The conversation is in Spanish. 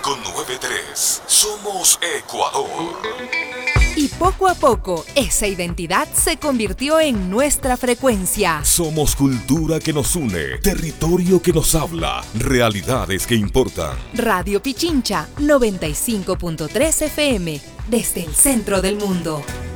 95.93. Somos Ecuador. Y poco a poco, esa identidad se convirtió en nuestra frecuencia. Somos cultura que nos une, territorio que nos habla, realidades que importan. Radio Pichincha, 95.3 FM, desde el centro del mundo.